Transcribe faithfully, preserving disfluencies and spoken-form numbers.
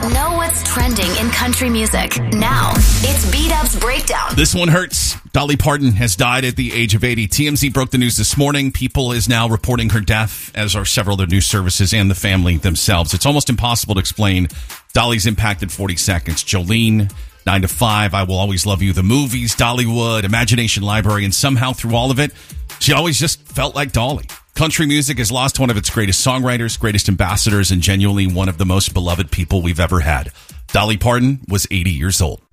Know what's trending in country music. Now, it's B-Dub's Breakdown. This one hurts. Dolly Parton has died at the age of eighty. T M Z broke the news this morning. People is now reporting her death, as are several other news services and the family themselves. It's almost impossible to explain Dolly's impact in forty seconds. Jolene, nine to five, I Will Always Love You, the movies, Dollywood, Imagination Library, and somehow through all of it, she always just felt like Dolly. Country music has lost one of its greatest songwriters, greatest ambassadors, and genuinely one of the most beloved people we've ever had. Dolly Parton was eighty years old.